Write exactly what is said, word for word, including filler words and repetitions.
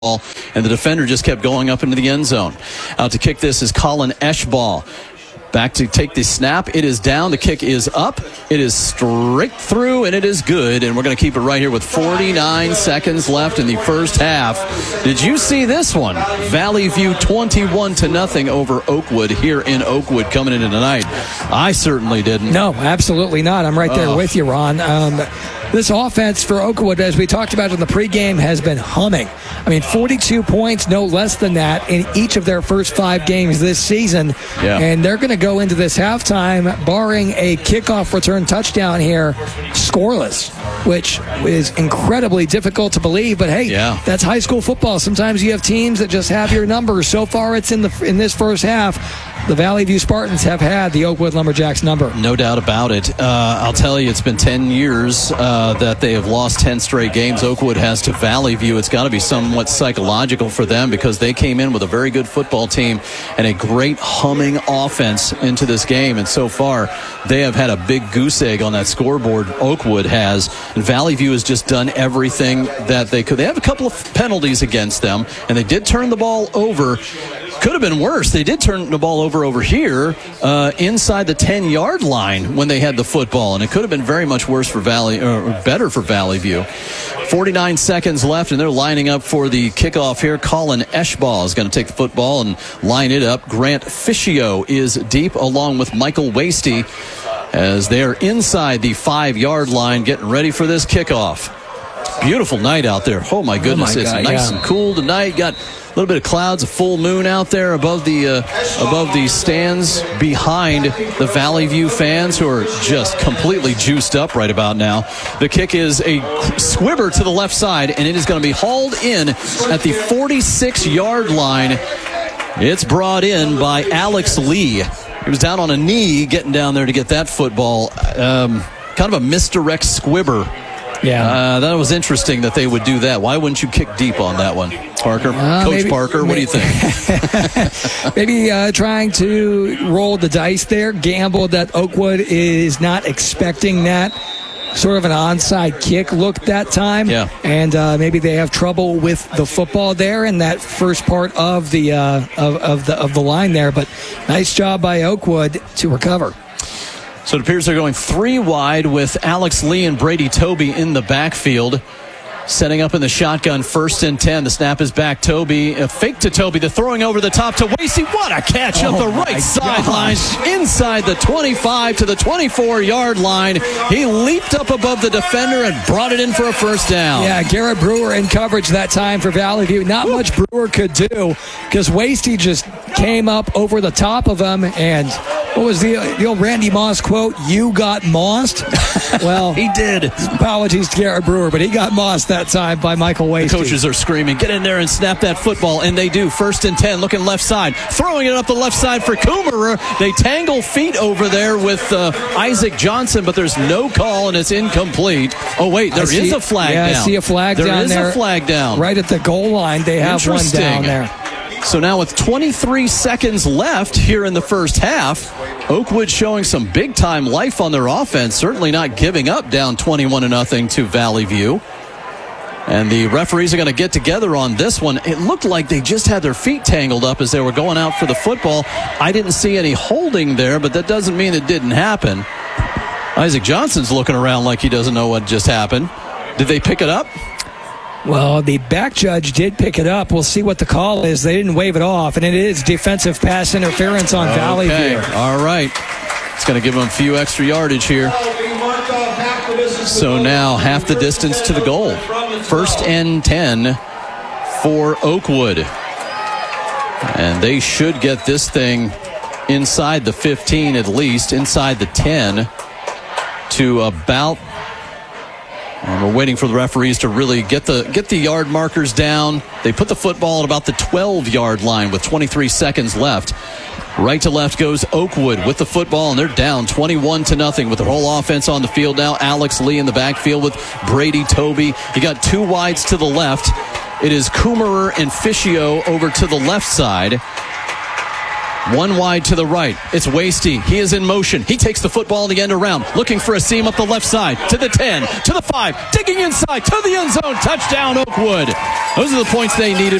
and the defender just kept going up into the end zone. Out to kick this is Colin Eschball. Back to take the snap. It is down. The kick is up. It is straight through, and it is good. And we're going to keep it right here with forty-nine seconds left in the first half. Did you see this one? Valley View twenty-one to nothing over Oakwood here in Oakwood coming into tonight. I certainly didn't. No, absolutely not. I'm right there oh. with you, Ron. Um, this offense for Oakwood, as we talked about in the pregame, has been humming. I mean, forty-two points, no less than that, in each of their first five games this season. Yeah. And they're going to go into this halftime, barring a kickoff return touchdown here, scoreless, which is incredibly difficult to believe. But, hey, yeah. that's high school football. Sometimes you have teams that just have your numbers. So far, it's in the in this first half. The Valley View Spartans have had the Oakwood Lumberjacks number. No doubt about it. Uh, I'll tell you, it's been ten years uh, that they have lost ten straight games. Oakwood has to Valley View. It's got to be somewhat psychological for them because they came in with a very good football team and a great humming offense into this game. And so far, they have had a big goose egg on that scoreboard, Oakwood has. And Valley View has just done everything that they could. They have a couple of penalties against them, and they did turn the ball over. Could have been worse. They did turn the ball over over here uh, inside the ten-yard line when they had the football, and it could have been very much worse for Valley, or better for Valley View. forty-nine seconds left, and they're lining up for the kickoff here. Colin Eschball is going to take the football and line it up. Grant Fischio is deep along with Michael Wasty as they are inside the five-yard line getting ready for this kickoff. Beautiful night out there. Oh, my goodness. Oh my it's God, nice yeah. and cool tonight. Got a little bit of clouds, a full moon out there above the uh, above the stands behind the Valley View fans who are just completely juiced up right about now. The kick is a squibber to the left side, and it is going to be hauled in at the forty-six-yard line. It's brought in by Alex Lee. He was down on a knee getting down there to get that football. Um, kind of a misdirect squibber. Yeah, uh, that was interesting that they would do that. Why wouldn't you kick deep on that one, Parker? Uh, Coach maybe, Parker, what maybe, do you think? Maybe uh, trying to roll the dice there, gamble that Oakwood is not expecting that. Sort of an onside kick look that time. Yeah. And uh, maybe they have trouble with the football there in that first part of the uh, of, of the of the line there. But nice job by Oakwood to recover. So it appears they're going three wide with Alex Lee and Brady Toby in the backfield. Setting up in the shotgun, first and ten. The snap is back. Toby, a fake to Toby. The throwing over the top to Wasey. What a catch oh up the right sideline. Inside the twenty-five to the twenty-four-yard line. He leaped up above the defender and brought it in for a first down. Yeah, Garrett Brewer in coverage that time for Valley View. Not Woo. much Brewer could do because Wasey just came up over the top of him. And what was the, the old Randy Moss quote? You got mossed? Well, he did. Apologies to Garrett Brewer, but he got mossed that time by Michael Wasey. The coaches are screaming, get in there and snap that football, and they do. First and ten, looking left side, throwing it up the left side for Coomerer. They tangle feet over there with uh, Isaac Johnson, but there's no call, and it's incomplete. Oh, wait, there see, is a flag yeah, down. I see a flag there down is there. There is a flag down. Right at the goal line, they have one down there. So now with twenty-three seconds left here in the first half, Oakwood showing some big-time life on their offense, certainly not giving up down twenty-one to nothing to Valley View. And the referees are going to get together on this one. It looked like they just had their feet tangled up as they were going out for the football. I didn't see any holding there, but that doesn't mean it didn't happen. Isaac Johnson's looking around like he doesn't know what just happened. Did they pick it up? Well, the back judge did pick it up. We'll see what the call is. They didn't wave it off, and it is defensive pass interference on okay. Valley View. All right. It's going to give them a few extra yardage here. So now half the distance to the goal. First and ten for Oakwood. And they should get this thing inside the fifteen at least, inside the ten to about... And we're waiting for the referees to really get the get the yard markers down. They put the football at about the twelve-yard line with twenty-three seconds left. Right to left goes Oakwood with the football, and they're down twenty-one to nothing with their whole offense on the field now. Alex Lee in the backfield with Brady Toby. You got two wides to the left. It is Coomerer and Fischio over to the left side. One wide to the right. It's Wasty. He is in motion. He takes the football in the end around, looking for a seam up the left side, to the ten, to the five, digging inside, to the end zone. Touchdown, Oakwood. Those are the points they needed.